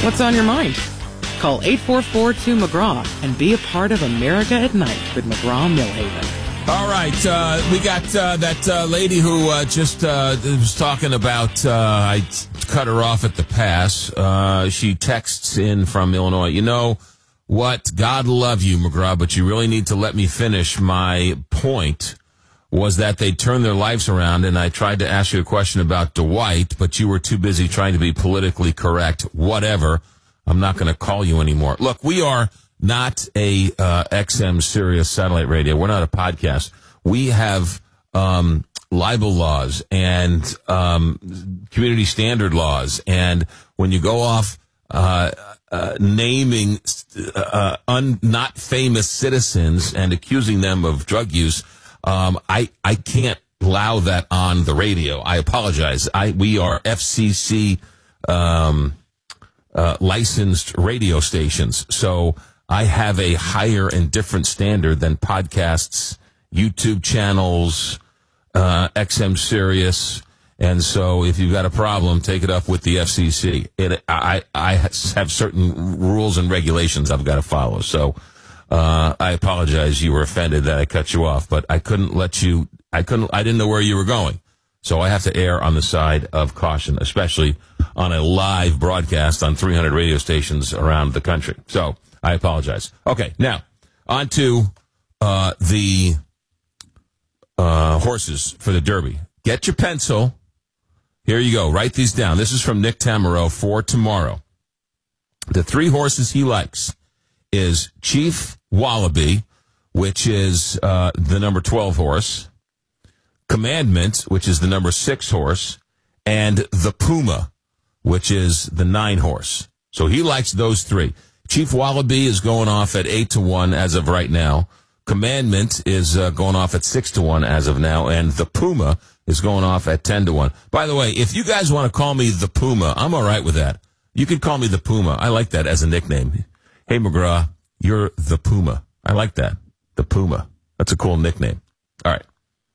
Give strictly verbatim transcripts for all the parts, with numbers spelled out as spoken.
What's on your mind? Call eight four four two McGraw and be a part of America at Night with McGraw-Millhaven. All right, uh, we got uh, that uh, lady who uh, just uh, was talking about, uh, I cut her off at the pass. Uh, she texts in from Illinois. You know what? God love you, McGraw, but you really need to let me finish. My point was that they turned their lives around, and I tried to ask you a question about Dwight, but you were too busy trying to be politically correct. Whatever. I'm not going to call you anymore. Look, we are not a uh, X M Sirius satellite radio. We're not a podcast. We have um, libel laws and um, community standard laws. And when you go off uh, uh, naming uh, un- not famous citizens and accusing them of drug use, um, I, I can't allow that on the radio. I apologize. I We are F C C um, uh, licensed radio stations. So I have a higher and different standard than podcasts, YouTube channels, uh, X M Sirius. And so if you've got a problem, take it up with the F C C. It, I, I have certain rules and regulations I've got to follow. So uh, I apologize you were offended that I cut you off, but I couldn't let you, I couldn't, I didn't know where you were going. So I have to err on the side of caution, especially on a live broadcast on three hundred radio stations around the country. So I apologize. Okay, now, on to uh, the uh, horses for the Derby. Get your pencil. Here you go. Write these down. This is from Nick Tammaro for tomorrow. The three horses he likes is Chief Wallaby, which is uh, the number twelve horse, Commandment, which is the number six horse, and the Puma, which is the nine horse. So he likes those three. Chief Wallaby is going off at eight to one as of right now. Commandment is uh, going off at six to one as of now, and the Puma is going off at ten to one. By the way, if you guys want to call me the Puma, I'm all right with that. You can call me the Puma. I like that as a nickname. Hey, McGraw, you're the Puma. I like that. The Puma. That's a cool nickname. All right.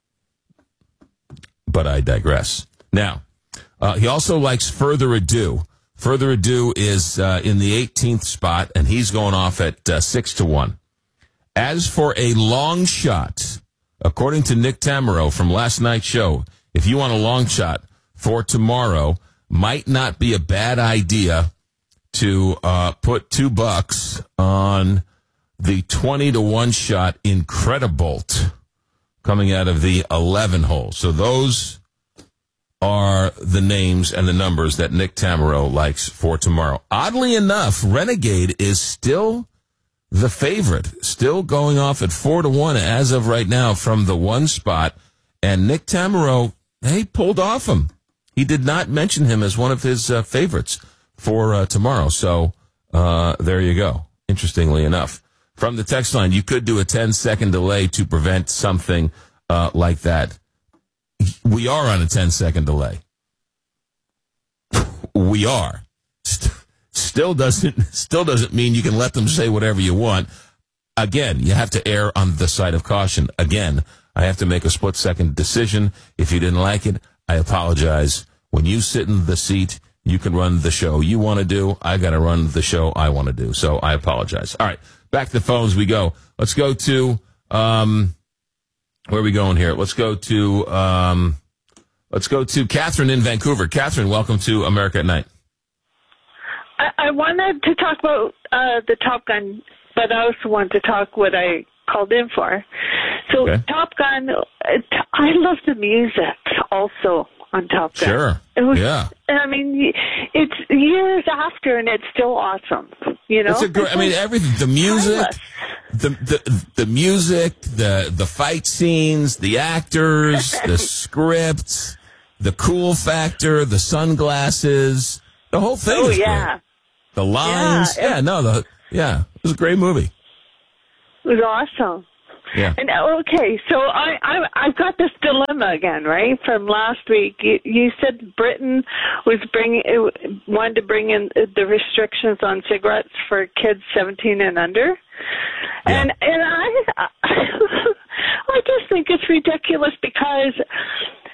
But I digress. Now, uh, he also likes Further Ado. Further Ado is uh, in the eighteenth spot, and he's going off at uh, six to one. As for a long shot, according to Nick Tammaro from last night's show, if you want a long shot for tomorrow, might not be a bad idea to uh, put two bucks on the twenty to one shot Incredibolt coming out of the eleven hole. So those are the names and the numbers that Nick Tammaro likes for tomorrow. Oddly enough, Renegade is still the favorite, still going off at four to one as of right now from the one spot. And Nick Tammaro, he pulled off him. He did not mention him as one of his uh, favorites for uh, tomorrow. So uh, there you go. Interestingly enough. From the text line, you could do a ten-second delay to prevent something uh, like that. We are on a ten-second delay. We are. St- still doesn't still doesn't mean you can let them say whatever you want. Again, you have to err on the side of caution. Again, I have to make a split-second decision. If you didn't like it, I apologize. When you sit in the seat, you can run the show you want to do. I got to run the show I want to do. So I apologize. All right. Back to the phones we go. Let's go to, um, where are we going here? Let's go to, um, let's go to Catherine in Vancouver. Catherine, welcome to America at Night. I, I wanted to talk about uh, the Top Gun, but I also wanted to talk what I called in for. So okay. Top Gun, it, I love the music also on Top Gun. Sure. It was, yeah. I mean, it's years after, and it's still awesome. You know, it's a great, it's I mean, everything. The music, the, the the music, the the fight scenes, the actors, the script, the cool factor, the sunglasses, the whole thing. Oh is yeah. Great. The lines. Yeah. yeah. No. The yeah. It was a great movie. It was awesome. Yeah. And okay, so I, I I've got this dilemma again, right? From last week, you, you said Britain was bringing wanted to bring in the restrictions on cigarettes for kids seventeen and under, yeah. and and I I just think it's ridiculous because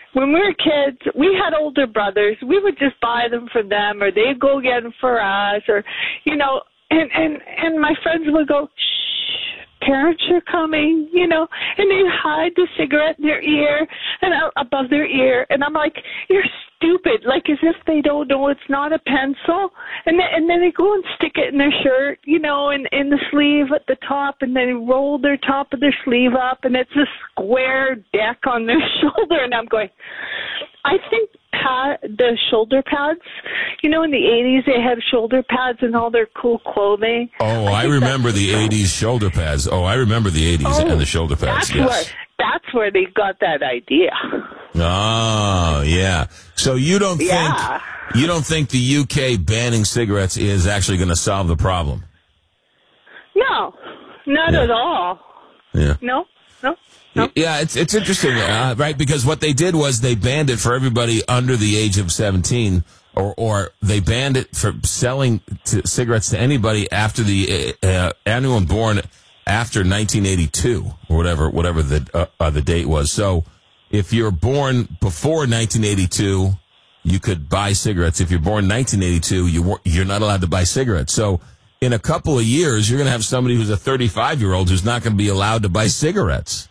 when we were kids, we had older brothers. We would just buy them for them, or they'd go get them for us, or, you know, and, and, and my friends would go, shh, parents are coming, you know, and they'd hide the cigarette in their ear and uh, above their ear. And I'm like, you're stupid, like as if they don't know it's not a pencil. And then, and then they go and stick it in their shirt, you know, in, in the sleeve at the top, and then roll their top of their sleeve up, and it's a square deck on their shoulder. And I'm going, I think pad, the shoulder pads, you know, in the eighties they had shoulder pads and all their cool clothing. Oh, I, I remember the eighties shoulder pads. Oh, I remember the eighties oh, and the shoulder pads. That's yes. where that's where they got that idea. Oh, yeah. So you don't think yeah. you don't think the U K banning cigarettes is actually going to solve the problem? No, not yeah. at all. Yeah. No. No. No. Yeah, it's it's interesting, uh, right? Because what they did was they banned it for everybody under the age of seventeen, or or they banned it for selling to cigarettes to anybody after the uh, anyone born after nineteen eighty-two or whatever whatever the uh, uh, the date was. So if you're born before nineteen eighty-two, you could buy cigarettes. If you're born nineteen eighty-two, you you're not allowed to buy cigarettes. So in a couple of years, you're going to have somebody who's a thirty-five-year-old who's not going to be allowed to buy cigarettes.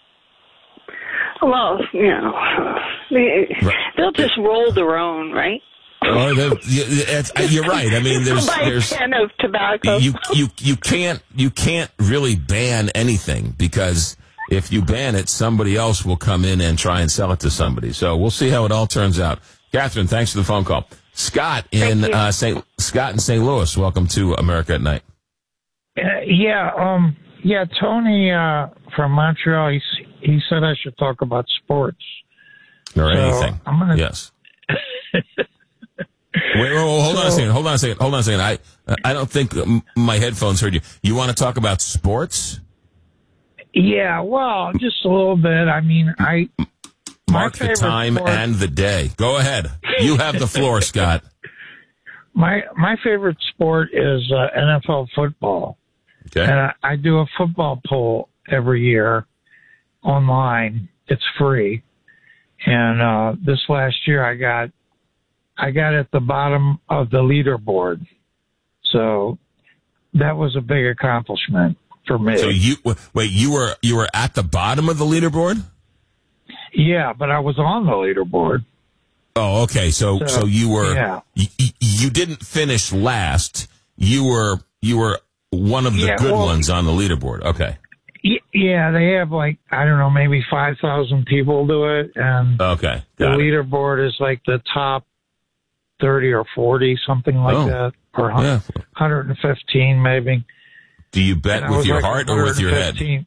Well, you know, they, they'll just roll their own, right? Oh, it's, you're right. I mean, there's buy there's a can of tobacco. You you you can't you can't really ban anything, because if you ban it, somebody else will come in and try and sell it to somebody. So we'll see how it all turns out. Catherine, thanks for the phone call. Scott in uh, Saint Scott in Saint Louis, welcome to America at Night. Uh, yeah, um, yeah. Tony uh, from Montreal, he he said I should talk about sports or so anything. I'm gonna yes. Wait, wait, wait, hold so, on a second. Hold on a second. Hold on a second. I I don't think my headphones heard you. You want to talk about sports? Yeah, well, just a little bit. I mean, I. Mark the time sport, and the day. Go ahead. You have the floor, Scott. My my favorite sport is uh, N F L football. Okay. And I, I do a football poll every year online. It's free. And uh, this last year, I got I got at the bottom of the leaderboard. So that was a big accomplishment for me. So you wait, you were you were at the bottom of the leaderboard? Yeah, but I was on the leaderboard. Oh, okay. So, so, so you were, yeah. you, you didn't finish last. You were, you were one of the yeah, good well, ones on the leaderboard. Okay. Yeah, they have like, I don't know, maybe five thousand people do it. And okay. the Got leaderboard it. is like the top thirty or forty, something like oh. that. Or yeah. one hundred fifteen maybe. Do you bet with your like heart or with your head? do,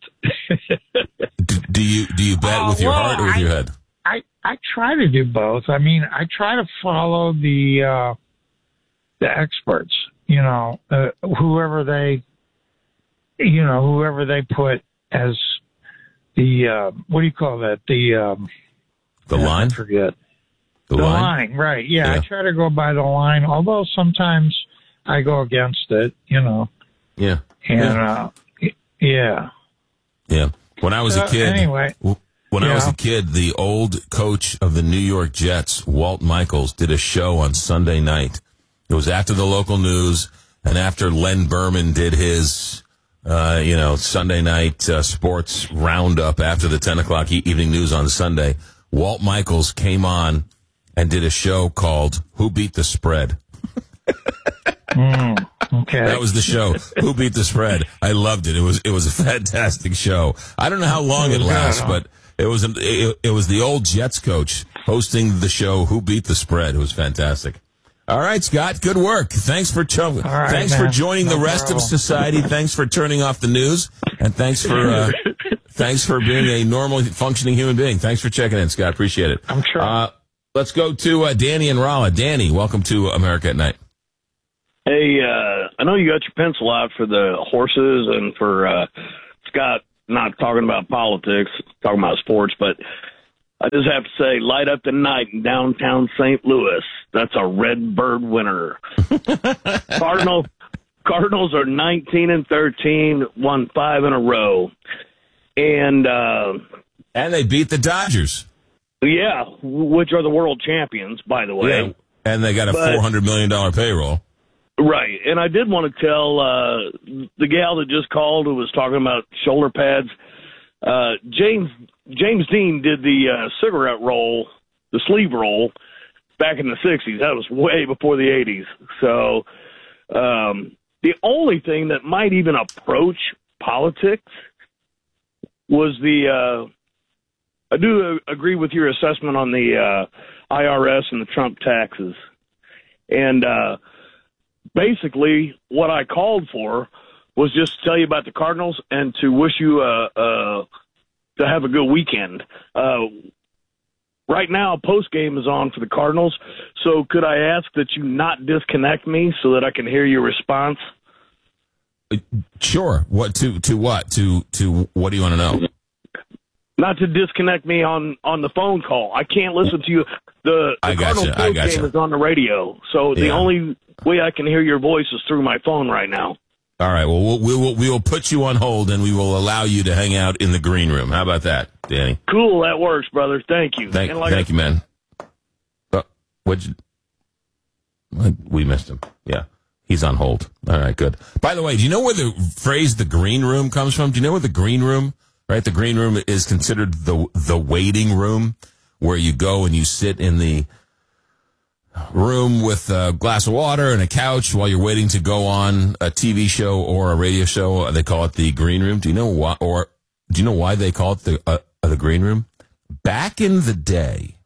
do you do you bet uh, with your well, heart or with I, your head? I I try to do both. I mean, I try to follow the uh, the experts. You know, uh, whoever they, you know, whoever they put as the uh, what do you call that? The um, the line. I forget the, the line? line. Right? Yeah, yeah, I try to go by the line. Although sometimes I go against it. You know. Yeah. And, yeah. uh, yeah. Yeah. When I was uh, a kid, anyway, when yeah. I was a kid, the old coach of the New York Jets, Walt Michaels, did a show on Sunday night. It was after the local news and after Len Berman did his, uh, you know, Sunday night uh, sports roundup after the ten o'clock e- evening news on Sunday. Walt Michaels came on and did a show called Who Beat the Spread? mm, okay. That was the show. Who Beat the Spread? I loved it. It was it was a fantastic show. I don't know how long it lasts, but it was an, it, it was the old Jets coach hosting the show Who Beat the Spread. It was fantastic. All right, Scott. Good work. Thanks for cho- right, thanks man. for joining no the rest problem. of society. Thanks for turning off the news, and thanks for uh, thanks for being a normal functioning human being. Thanks for checking in, Scott. Appreciate it. I'm sure. Uh, let's go to uh, Danny and Rolla. Danny, welcome to America at Night. Hey, uh, I know you got your pencil out for the horses and for uh, Scott not talking about politics, talking about sports, but I just have to say, light up the night in downtown Saint Louis. That's a red bird winner. Cardinal, Cardinals are nineteen and thirteen, won five in a row. And, uh, and they beat the Dodgers. Yeah, which are the world champions, by the way. Yeah, and they got a But- four hundred million dollars payroll. Right, and I did want to tell uh, the gal that just called who was talking about shoulder pads. Uh, James James Dean did the uh, cigarette roll, the sleeve roll, back in the sixties. That was way before the eighties. So um, the only thing that might even approach politics was the. Uh, I do agree with your assessment on the uh, I R S and the Trump taxes, and. Uh, Basically, what I called for was just to tell you about the Cardinals and to wish you uh, uh, to have a good weekend. Uh, right now, post game is on for the Cardinals, so could I ask that you not disconnect me so that I can hear your response? Sure. What to to what to to what do you want to know? Not to disconnect me on, on the phone call. I can't listen to you. The, the I Cardinals gotcha, I post gotcha. game is on the radio, so the Yeah. only way I can hear your voice is through my phone right now. All right. Well, we'll we will we will put you on hold, and we will allow you to hang out in the green room. How about that, Danny? Cool, that works, brother. Thank you. Thank, And like thank I- you, man. Uh, what'd you, what, we missed him. Yeah, he's on hold. All right, good. By the way, do you know where the phrase "the green room" comes from? Do you know where the green room? Right, the green room is considered the the waiting room, where you go and you sit in the room with a glass of water and a couch while you're waiting to go on a T V show or a radio show. They call it the green room. Do you know why? Or do you know why they call it the uh, the green room? Back in the day,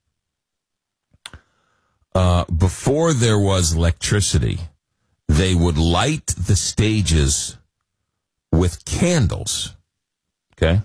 uh, before there was electricity, they would light the stages with candles. Okay.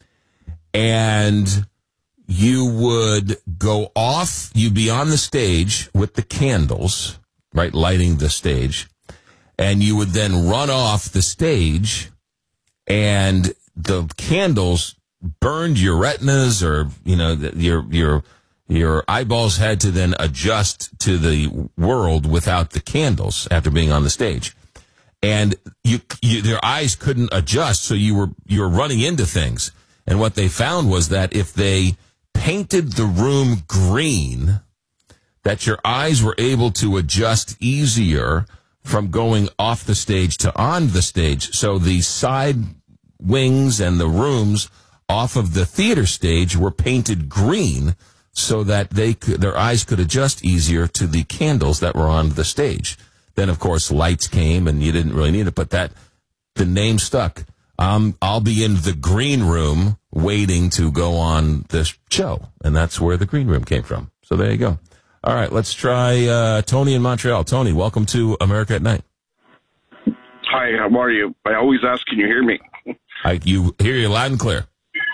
And you would go off, you'd be on the stage with the candles, right, lighting the stage, and you would then run off the stage, and the candles burned your retinas, or, you know, your, your, your eyeballs had to then adjust to the world without the candles after being on the stage. And you, you, their eyes couldn't adjust, so you were you were running into things. And what they found was that if they painted the room green, that your eyes were able to adjust easier from going off the stage to on the stage. So the side wings and the rooms off of the theater stage were painted green, so that they could, their eyes could adjust easier to the candles that were on the stage. Then, of course, lights came, and you didn't really need it, but that the name stuck. Um, I'll be in the green room waiting to go on this show, and that's where the green room came from. So there you go. All right, let's try uh, Tony in Montreal. Tony, welcome to America at Night. Hi, how are you? I always ask, can you hear me? I you hear you loud and clear.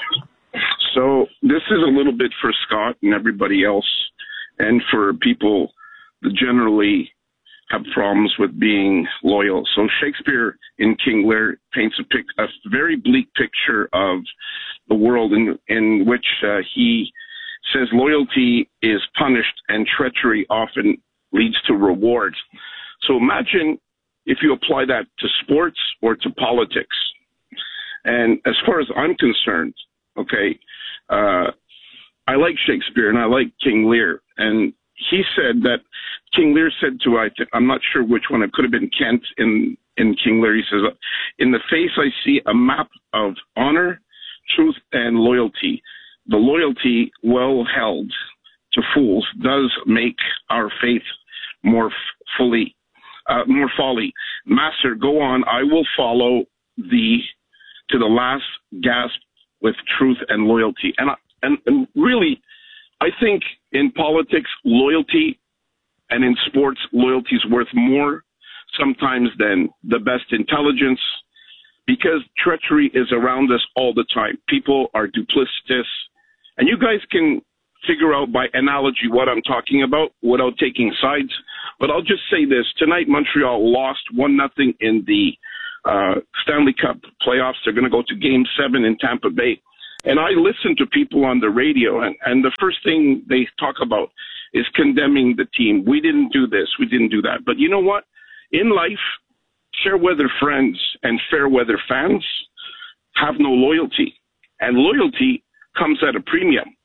So this is a little bit for Scott and everybody else, and for people that generally have problems with being loyal. So Shakespeare in King Lear paints a, pic, a very bleak picture of the world in, in which uh, he says loyalty is punished and treachery often leads to reward. So imagine if you apply that to sports or to politics. And as far as I'm concerned, okay, uh, I like Shakespeare and I like King Lear, and he said that King Lear said to, I th- I'm not sure which one, it could have been Kent in, in King Lear. He says, in the face I see a map of honor, truth, and loyalty. The loyalty well held to fools does make our faith more f- fully, uh, more folly. Master, go on. I will follow thee to the last gasp with truth and loyalty. And, I, and, and really, I think in politics, loyalty, and in sports, loyalty is worth more sometimes than the best intelligence, because treachery is around us all the time. People are duplicitous, and you guys can figure out by analogy what I'm talking about without taking sides. But I'll just say this. Tonight, Montreal lost one nothing in the uh, Stanley Cup playoffs. They're going to go to Game seven in Tampa Bay. And I listen to people on the radio, and, and the first thing they talk about is condemning the team. We didn't do this. We didn't do that. But you know what? In life, fair weather friends and fair weather fans have no loyalty. And loyalty comes at a premium.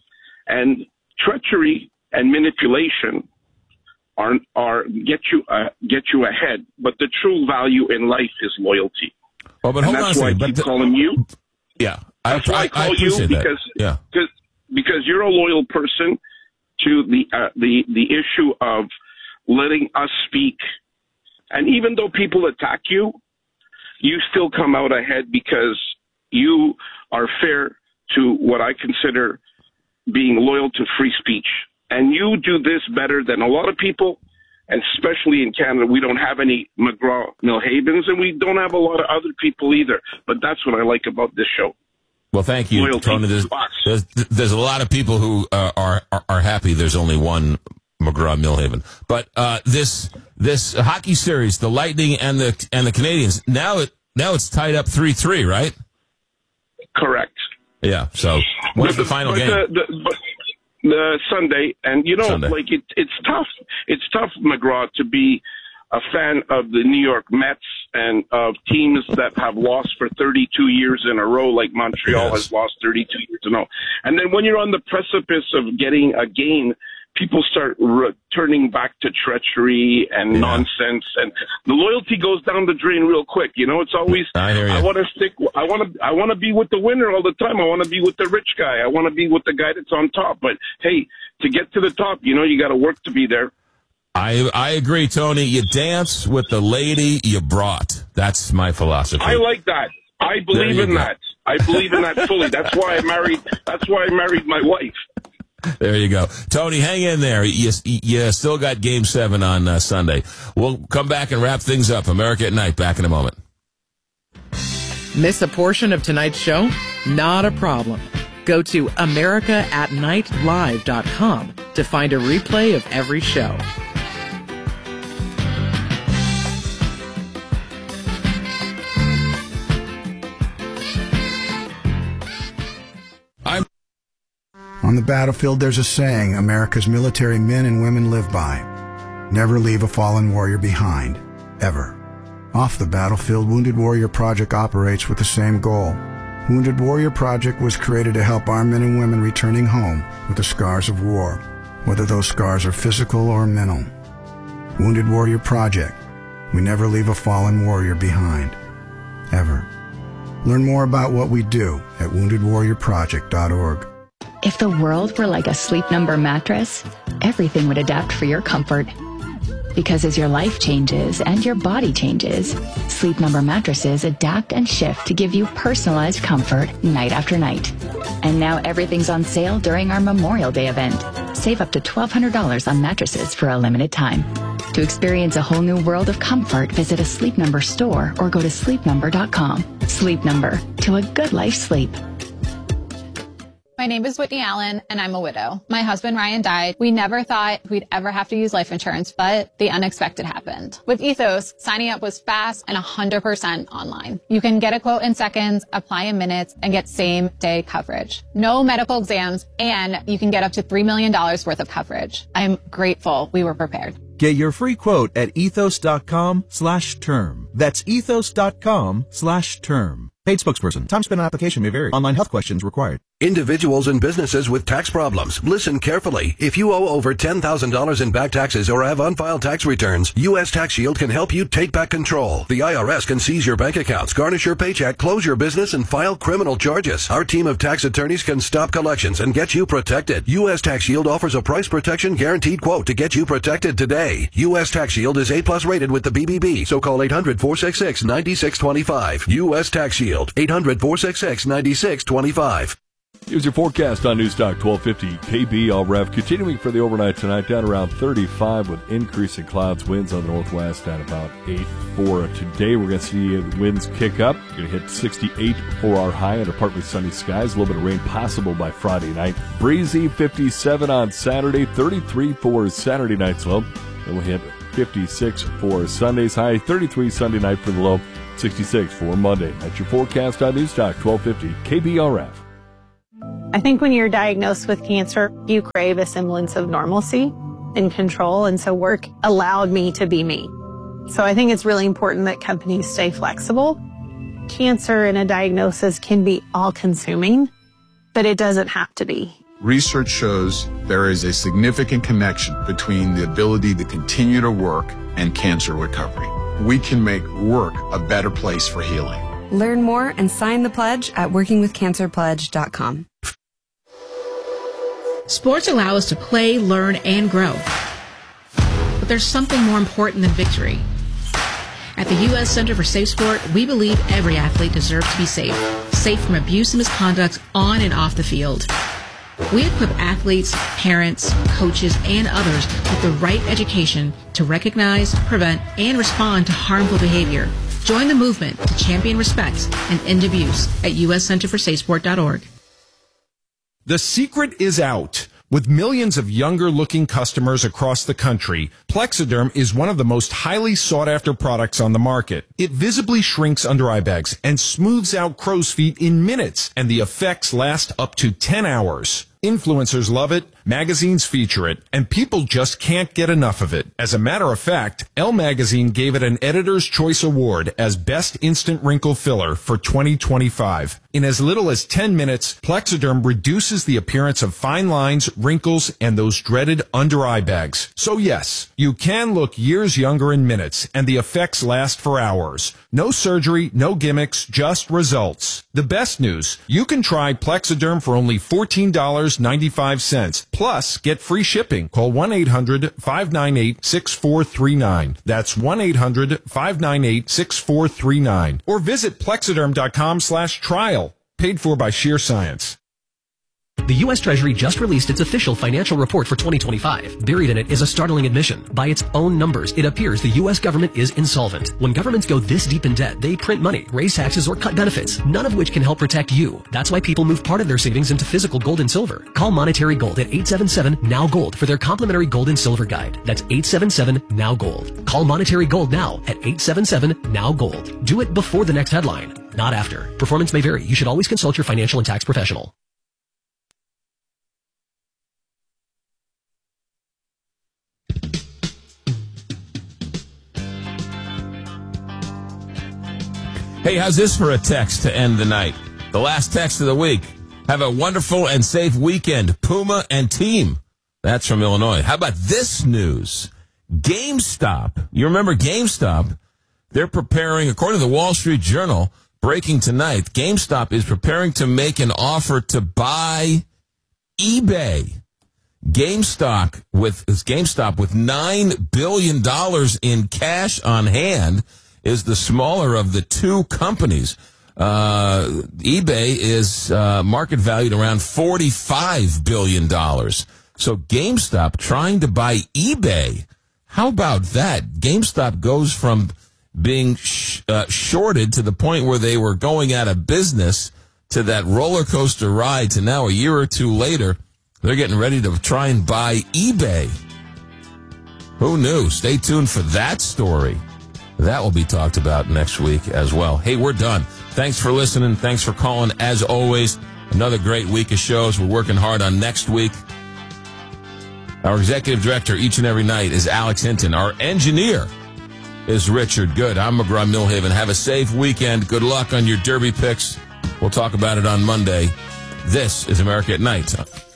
And treachery and manipulation are are get you uh, get you ahead. But the true value in life is loyalty. Well, but and hold that's on why a second. I keep But the, calling you. Yeah, I, that's why I, I call I you appreciate because that. Yeah. because because you're a loyal person to the uh, the the issue of letting us speak. And even though people attack you, you still come out ahead because you are fair to what I consider being loyal to free speech. And you do this better than a lot of people, and especially in Canada. We don't have any McGraw-Milhavens, and we don't have a lot of other people either. But that's what I like about this show. Well, thank you, Loyalty. Tony. There's, there's, there's a lot of people who uh, are, are are happy there's only one McGraw-Milhaven. But uh, this this hockey series, the Lightning and the and the Canadians, now it now it's tied up three three, right? Correct. Yeah. So what's the final but game? The, the, but the Sunday, and you know, Sunday. like it, it's tough. It's tough, McGraw, to be a fan of the New York Mets and of teams that have lost for thirty-two years in a row, like Montreal Yes. has lost thirty-two years in a row. And then when you're on the precipice of getting a gain, people start returning back to treachery and Yeah. nonsense, and the loyalty goes down the drain real quick. You know, it's always I hear you. I want to stick. I want to. I want to be with the winner all the time. I want to be with the rich guy. I want to be with the guy that's on top. But hey, to get to the top, you know, you got to work to be there. I I agree, Tony. You dance with the lady you brought. That's my philosophy. I like that. I believe you in go. that. I believe in that fully. That's why I married. That's why I married my wife. There you go. Tony, hang in there. You, you still got Game seven on uh, Sunday. We'll come back and wrap things up. America at Night, back in a moment. Miss a portion of tonight's show? Not a problem. Go to america at night live dot com to find a replay of every show. I'm On the battlefield, there's a saying America's military men and women live by. Never leave a fallen warrior behind. Ever. Off the battlefield, Wounded Warrior Project operates with the same goal. Wounded Warrior Project was created to help our men and women returning home with the scars of war, whether those scars are physical or mental. Wounded Warrior Project. We never leave a fallen warrior behind. Ever. Learn more about what we do at wounded warrior project dot org. If the world were like a Sleep Number mattress, everything would adapt for your comfort. Because as your life changes and your body changes, Sleep Number mattresses adapt and shift to give you personalized comfort night after night. And now everything's on sale during our Memorial Day event. Save up to twelve hundred dollars on mattresses for a limited time. To experience a whole new world of comfort, visit a Sleep Number store or go to sleep number dot com. Sleep Number, to a good life sleep. My name is Whitney Allen, and I'm a widow. My husband, Ryan, died. We never thought we'd ever have to use life insurance, but the unexpected happened. With Ethos, signing up was fast and one hundred percent online. You can get a quote in seconds, apply in minutes, and get same-day coverage. No medical exams, and you can get up to three million dollars worth of coverage. I'm grateful we were prepared. Get your free quote at ethos dot com slash term. That's ethos dot com slash term. Paid spokesperson. Time spent on application may vary. Online health questions required. Individuals and businesses with tax problems. Listen carefully. If you owe over ten thousand dollars in back taxes or have unfiled tax returns, U S Tax Shield can help you take back control. The I R S can seize your bank accounts, garnish your paycheck, close your business, and file criminal charges. Our team of tax attorneys can stop collections and get you protected. U S Tax Shield offers a price protection guaranteed quote to get you protected today. U S Tax Shield is A plus rated with the B B B, so call eight hundred, four six six, nine six two five. U S Tax Shield, eight hundred, four six six, nine six two five. Here's your forecast on Newstalk twelve fifty K B L Rev. Continuing for the overnight tonight, down around thirty-five with increasing clouds, winds on the northwest at about eight. For today, we're going to see winds kick up. We're going to hit sixty-eight for our high under partly sunny skies. A little bit of rain possible by Friday night. Breezy, fifty-seven on Saturday, thirty-three for Saturday night's low. Then we'll hit fifty-six for Sunday's high, thirty-three Sunday night for the low, sixty-six for Monday. That's your forecast on Newstalk twelve fifty K B L Rev. I think when you're diagnosed with cancer, you crave a semblance of normalcy and control, and so work allowed me to be me. So I think it's really important that companies stay flexible. Cancer and a diagnosis can be all-consuming, but it doesn't have to be. research shows there is a significant connection between the ability to continue to work and cancer recovery. We can make work a better place for healing. Learn more and sign the pledge at working with cancer pledge dot com. Sports allow us to play, learn, and grow. But there's something more important than victory. At the U S Center for Safe Sport, we believe every athlete deserves to be safe. Safe from abuse and misconduct on and off the field. We equip athletes, parents, coaches, and others with the right education to recognize, prevent, and respond to harmful behavior. Join the movement to champion respect and end abuse at U S center for safe sport dot org. The secret is out. With millions of younger-looking customers across the country, Plexiderm is one of the most highly sought-after products on the market. It visibly shrinks under-eye bags and smooths out crow's feet in minutes, and the effects last up to ten hours. Influencers love it, magazines feature it, and people just can't get enough of it. As a matter of fact, Elle Magazine gave it an Editor's Choice Award as Best Instant Wrinkle Filler for twenty twenty-five. In as little as ten minutes, Plexiderm reduces the appearance of fine lines, wrinkles, and those dreaded under-eye bags. So yes, you can look years younger in minutes, and the effects last for hours. No surgery, no gimmicks, just results. The best news, you can try Plexiderm for only fourteen dollars and ninety-five cents. Plus, get free shipping. Call one eight hundred five nine eight six four three nine. That's one eight hundred five nine eight six four three nine. Or visit plexiderm dot com slash trial. Paid for by Sheer Science. The U S Treasury just released its official financial report for twenty twenty-five. Buried in it is a startling admission. By its own numbers, it appears the U S government is insolvent. When governments go this deep in debt, they print money, raise taxes, or cut benefits, none of which can help protect you. That's why people move part of their savings into physical gold and silver. Call Monetary Gold at eight seven seven N O W Gold for their complimentary gold and silver guide. That's eight seven seven N O W Gold. Call Monetary Gold now at eight seven seven N O W Gold. Do it before the next headline, not after. Performance may vary. You should always consult your financial and tax professional. Hey, how's this for a text to end the night? The last text of the week. Have a wonderful and safe weekend, Puma and team. That's from Illinois. How about this news? GameStop. You remember GameStop? They're preparing, according to the Wall Street Journal, breaking tonight, GameStop is preparing to make an offer to buy eBay. GameStop with GameStop with nine billion dollars in cash on hand is the smaller of the two companies. Uh, eBay is uh, market valued around forty-five billion dollars. So GameStop trying to buy eBay. How about that? GameStop goes from being sh- uh, shorted to the point where they were going out of business to that roller coaster ride to now a year or two later, they're getting ready to try and buy eBay. Who knew? Stay tuned for that story. That will be talked about next week as well. Hey, we're done. Thanks for listening. Thanks for calling. As always, another great week of shows. We're working hard on next week. Our executive director each and every night is Alex Hinton. Our engineer is Richard Good. I'm McGraw Millhaven. Have a safe weekend. Good luck on your derby picks. We'll talk about it on Monday. This is America at Night.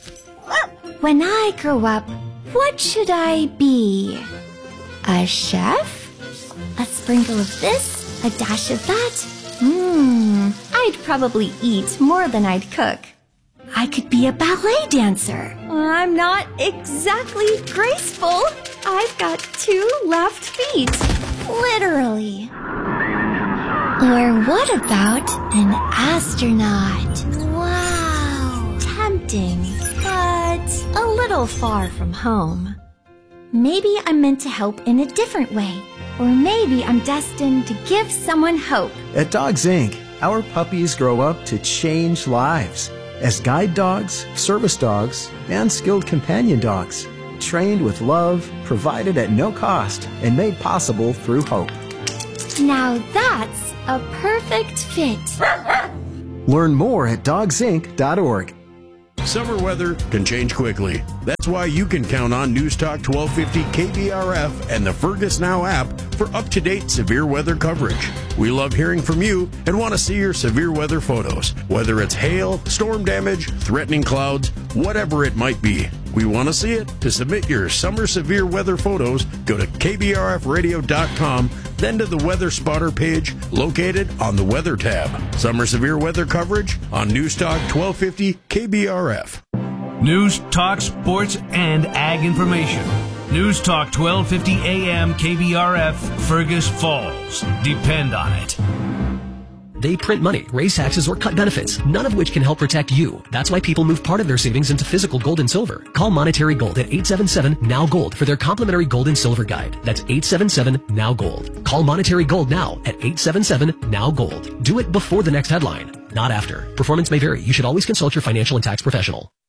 When I grow up, what should I be? A chef? A sprinkle of this, a dash of that. Mmm, I'd probably eat more than I'd cook. I could be a ballet dancer. I'm not exactly graceful. I've got two left feet. Literally. Or what about an astronaut? Wow. Tempting, but a little far from home. Maybe I'm meant to help in a different way. Or maybe I'm destined to give someone hope. At Dogs Incorporated, our puppies grow up to change lives as guide dogs, service dogs, and skilled companion dogs, trained with love, provided at no cost, and made possible through hope. Now that's a perfect fit. Learn more at dogs inc dot org. Summer weather can change quickly. That's why you can count on News Talk twelve fifty K B R F and the Fergus Now app for up-to-date severe weather coverage. We love hearing from you and want to see your severe weather photos, whether it's hail, storm damage, threatening clouds, whatever it might be. We want to see it. To submit your summer severe weather photos, go to K B R F radio dot com, then to the Weather Spotter page located on the Weather tab. Summer severe weather coverage on Newstalk twelve fifty K B R F. News, talk, sports, and ag information. News Talk twelve fifty A M K B R F, Fergus Falls. Depend on it. They print money, raise taxes, or cut benefits, none of which can help protect you. That's why people move part of their savings into physical gold and silver. Call Monetary Gold at eight seven seven, N O W, GOLD for their complimentary gold and silver guide. That's eight seven seven, N O W, GOLD. Call Monetary Gold now at eight seven seven, N O W, GOLD. Do it before the next headline, not after. Performance may vary. You should always consult your financial and tax professional.